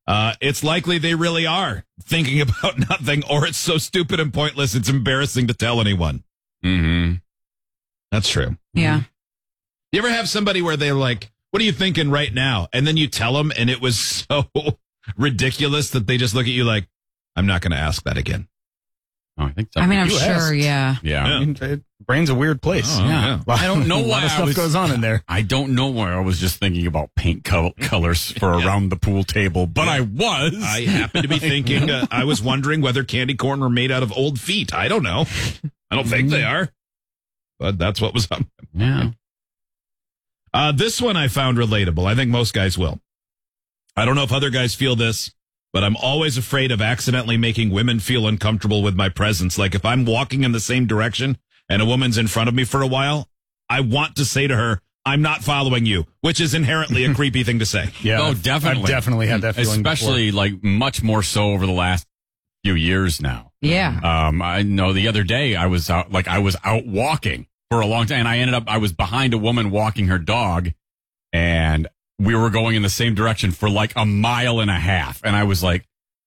It's likely they really are thinking about nothing, or it's so stupid and pointless it's embarrassing to tell anyone. Mm-hmm. That's true. Yeah. You ever have somebody where they're like, what are you thinking right now? And then you tell them, and it was so ridiculous that they just look at you like, I'm not going to ask that again. Oh, I think so. I mean, I'm You sure, asked. yeah. Yeah. I mean, brain's a weird place. Oh, yeah. I don't know A lot why of stuff goes on in there. I don't know why I was just thinking about paint colors for around the pool table, but I was. I happen to be thinking, I was wondering whether candy corn were made out of old feet. I don't know. I don't think they are. But that's what was on. Yeah. This one I found relatable. I think most guys will. I don't know if other guys feel this, but I'm always afraid of accidentally making women feel uncomfortable with my presence. Like if I'm walking in the same direction and a woman's in front of me for a while, I want to say to her, I'm not following you, which is inherently a creepy thing to say. Yeah. Oh, definitely. I've definitely had that feeling Especially like much more so over the last few years now. Yeah. I know the other day I was out walking for a long time, and I was behind a woman walking her dog, and we were going in the same direction for like a mile and a half. And I was and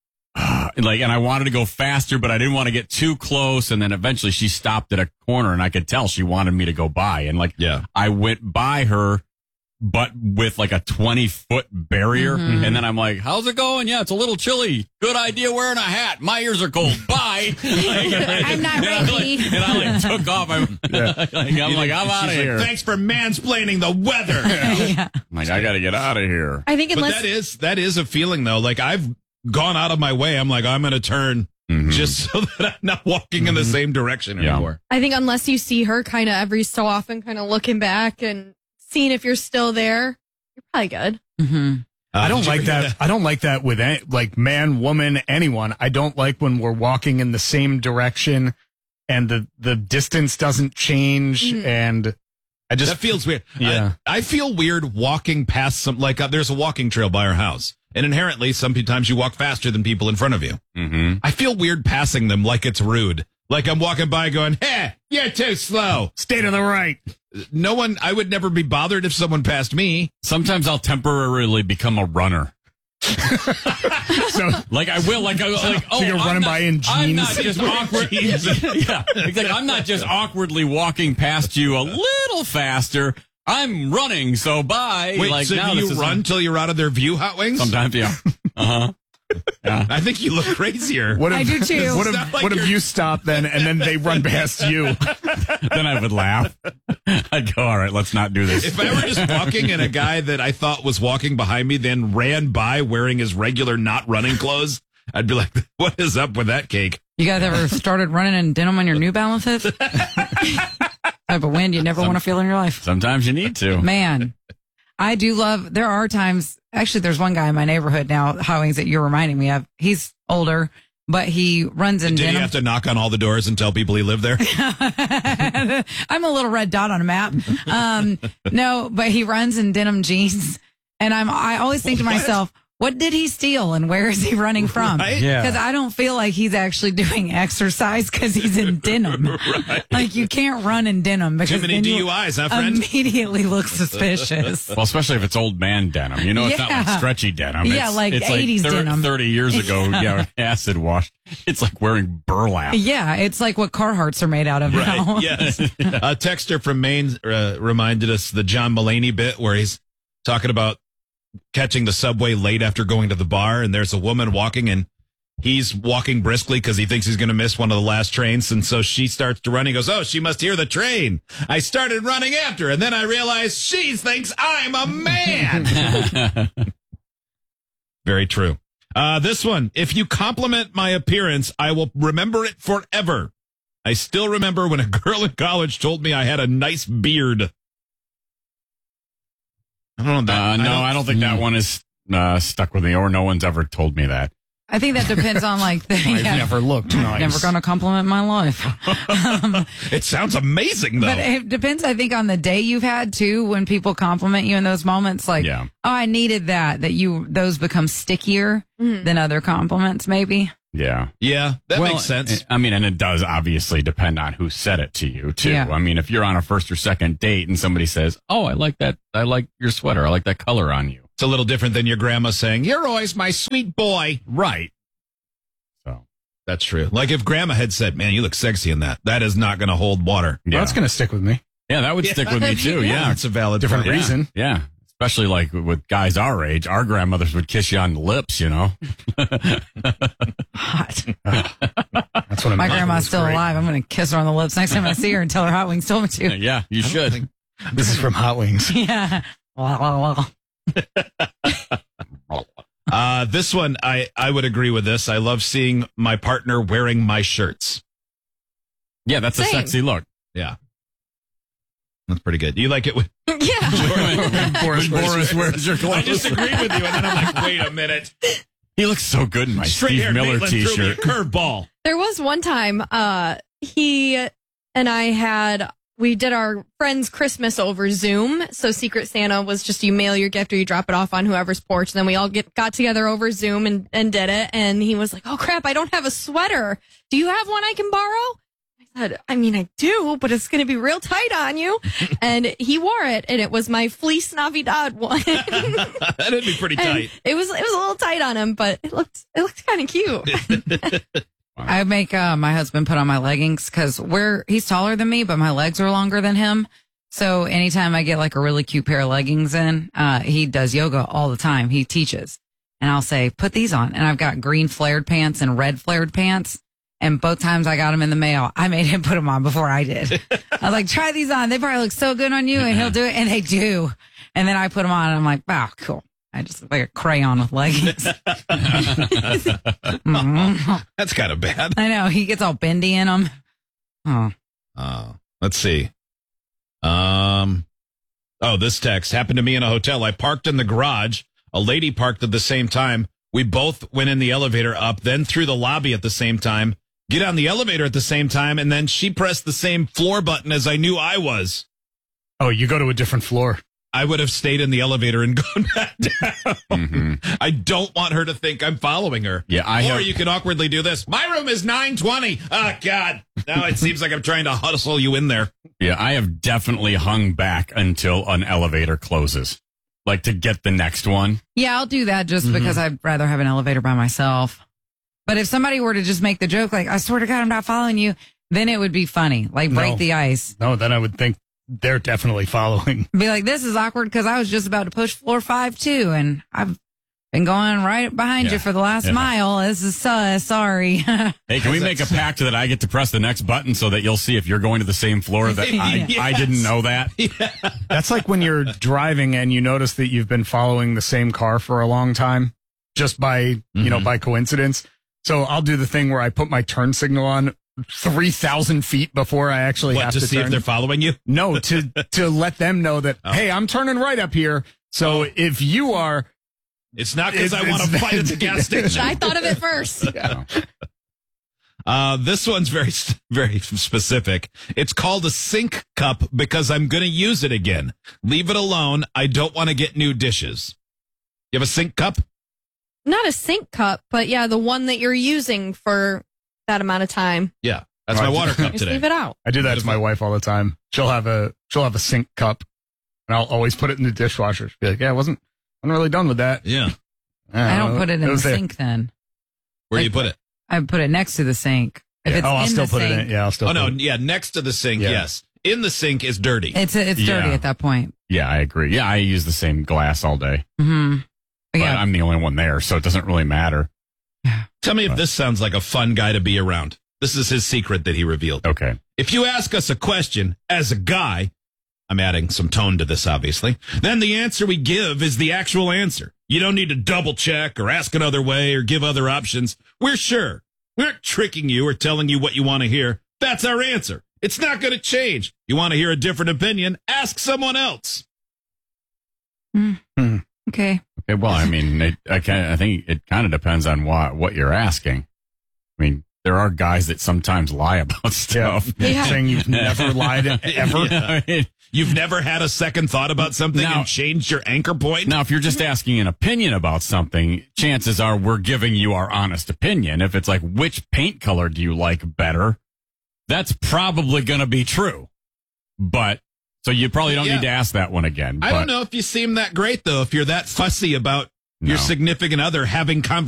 I wanted to go faster, but I didn't want to get too close. And then eventually she stopped at a corner, and I could tell she wanted me to go by. And I went by her, but with like a 20-foot barrier. Mm-hmm. And then I'm like, how's it going? Yeah, it's a little chilly. Good idea wearing a hat. My ears are cold. Bye. I'm not ready. And I took off. I'm out of here. Thanks for mansplaining the weather. Yeah. I'm like, I got to get out of here. I think But unless that is a feeling though. Like I've gone out of my way. I'm like, I'm going to turn just so that I'm not walking in the same direction anymore. I think unless you see her kind of every so often, kind of looking back and seeing if you're still there, you're probably good. Mm-hmm. I don't Did you like hear that. I don't like that with like man, woman, anyone. I don't like when we're walking in the same direction and the distance doesn't change. And I just That feels weird. Yeah. I feel weird walking past there's a walking trail by our house. And inherently, sometimes you walk faster than people in front of you. Mm-hmm. I feel weird passing them like it's rude. Like I'm walking by going, hey, you're too slow. stay to the right. I would never be bothered if someone passed me. Sometimes I'll temporarily become a runner. So Like I will, So you're running by in I'm jeans? not just awkward. Yeah, exactly. I'm not just awkwardly walking past you a little faster. I'm running, so bye. Wait, so now do this you is- run till you're out of their view, Hot Wings? Sometimes, yeah. Yeah. I think you look crazier. what if, I do too. What It's if, not like what if you're- you stop then and then they run past you? Then I would laugh. I'd go, all right, let's not do this. If I were just walking and a guy that I thought was walking behind me then ran by wearing his regular not running clothes, I'd be like, what is up with that cake? You guys ever started running in denim on your New Balances? Type of wind you never want to feel in your life. Sometimes you need to. Man, I do love, there are times, actually, there's one guy in my neighborhood now, Howings, that you're reminding me of. He's older, but he runs in Did denim. you have to knock on all the doors and tell people he lived there? I'm a little red dot on a map. No, but he runs in denim jeans. And I always think to myself, what did he steal and where is he running from? Right? Yeah. Because I don't feel like he's actually doing exercise because he's in denim. Right. Like you can't run in denim because Too many then you DUIs, huh, friend? immediately look suspicious. Well, especially if it's old man denim. You know, it's not like Yeah. stretchy denim. Yeah, like 80s denim. 30 years ago, acid wash. It's like wearing burlap. Yeah, it's like what Carhartts are made out of now. Right. Yes. A texter from Maine reminded us the John Mulaney bit where he's talking about catching the subway late after going to the bar, and there's a woman walking, and he's walking briskly because he thinks he's going to miss one of the last trains, and so she starts to run. He goes, oh, she must hear the train. I started running after, and then I realized she thinks I'm a man. Very true. This one, if you compliment my appearance, I will remember it forever. I still remember when a girl in college told me I had a nice beard. I don't know that. I don't think that one is stuck with me, or no one's ever told me that. I think that depends on like the. I've never looked nice. Never going to compliment my life. It sounds amazing, though. But it depends, I think, on the day you've had too. When people compliment you in those moments, like, Yeah. oh, I needed that. Those become stickier than other compliments, maybe. Yeah. Yeah, that makes sense. I mean, and it does obviously depend on who said it to you, too. Yeah. I mean, if you're on a first or second date and somebody says, oh, I like that. I like your sweater. I like that color on you. It's a little different than your grandma saying, "You're always my sweet boy." Right. So That's true. Like if grandma had said, "Man, you look sexy in that," that is not going to hold water. yeah, Well, that's going to stick with me. yeah, that would stick with me too. Yeah, It's a valid Different point. reason. yeah. Especially like with guys our age, our grandmothers would kiss you on the lips. You know. Hot. That's what My grandma's still alive. I'm going to kiss her on the lips next time I see her and tell her Hot Wings told me to. Yeah, you should. This is from Hot Wings. Yeah. This one, I would agree with this. I love seeing my partner wearing my shirts. Yeah, that's a Same. sexy look. Yeah. That's pretty good. You like it when Yeah. Boris wears your clothes. I just agreed with you, and then I'm like, wait a minute. He looks so good in my Straight Steve haired Miller Maitland threw me a t-shirt. curveball. There was one time he and I we did our friend's Christmas over Zoom. So Secret Santa was just you mail your gift or you drop it off on whoever's porch. And then we all got together over Zoom and did it. And he was like, "Oh crap, I don't have a sweater. Do you have one I can borrow?" I said, "I mean, I do, but it's going to be real tight on you." And he wore it, and it was my fleece Navidad one. That'd be pretty And tight. it was a little tight on him, but it looked kind of cute. I make my husband put on my leggings because he's taller than me, but my legs are longer than him. So anytime I get like a really cute pair of leggings in, he does yoga all the time. He teaches, and I'll say, "Put these on." And I've got green flared pants and red flared pants. And both times I got them in the mail, I made him put them on before I did. I was like, "Try these on. They probably look so good on you." And he'll do it. And they do. And then I put them on and I'm like, "Wow, cool." I just look like a crayon with leggings. Mhm. That's kind of bad. I know. He gets all bendy in them. Oh. Let's see. This text happened to me in a hotel. I parked in the garage. A lady parked at the same time. We both went in the elevator up, then through the lobby at the same time, get on the elevator at the same time, and then she pressed the same floor button as I knew I was. Oh, you go to a different floor. I would have stayed in the elevator and gone back down. Mm-hmm. I don't want her to think I'm following her. Yeah, Or you can awkwardly do this. My room is 920. Oh, God. Now it seems like I'm trying to hustle you in there. Yeah, I have definitely hung back until an elevator closes, like to get the next one. Yeah, I'll do that just because I'd rather have an elevator by myself. But if somebody were to just make the joke, like, "I swear to God, I'm not following you," then it would be funny. Like, break No. the ice. No, then I would think they're definitely following. Be like, "This is awkward because I was just about to push floor 5 too. And I've been going right behind Yeah. you for the last Yeah. mile. This is sorry." Hey, can we make a pact that I get to press the next button so that you'll see if you're going to the same floor that I Yes. didn't know that? That's like when you're driving and you notice that you've been following the same car for a long time just by, by coincidence. So I'll do the thing where I put my turn signal on 3,000 feet before I actually What, have to to see turn. if they're following you? No, to let them know that, hey, I'm turning right up here. So if you are, It's not because I It's- want to it's- fight at the gas station. I thought of it first. This one's very, very specific. It's called a sink cup because I'm going to use it again. Leave it alone. I don't want to get new dishes. You have a sink cup? Not a sink cup, but yeah, the one that you're using for that amount of time. Yeah. That's Oh, my I water do. cup Just today. leave it out. I do that to my wife all the time. She'll have a sink cup and I'll always put it in the dishwasher. She'll be like, yeah, I wasn't really done with that. Yeah. I don't put it in the was there. sink then. Where do you put it? I put it next to the sink. If it's I'll in still the put it sink, in. Yeah, I'll still Oh, no. put it. Yeah. Next to the sink. Yeah. Yes. In the sink is dirty. it's dirty Yeah. at that point. Yeah, I agree. Yeah, I use the same glass all day. Mm-hmm. But Yeah. I'm the only one there, so it doesn't really matter. Tell me if this sounds like a fun guy to be around. This is his secret that he revealed. Okay. If you ask us a question as a guy, I'm adding some tone to this, obviously, then the answer we give is the actual answer. You don't need to double check or ask another way or give other options. We're sure. We aren't tricking you or telling you what you want to hear. That's our answer. It's not going to change. You want to hear a different opinion? Ask someone else. Okay. Okay, well, I mean, I think it kind of depends on what you're asking. I mean, there are guys that sometimes lie about stuff. Yeah. Saying you've never lied ever. I mean, You've never had a second thought about something Now- and changed your anchor point? now, if you're just asking an opinion about something, chances are we're giving you our honest opinion. If it's like, which paint color do you like better? That's probably going to be true. But So you probably don't Yeah. need to ask that one again. I but don't know if you seem that great, though, if you're that fussy about your No. significant other having conversations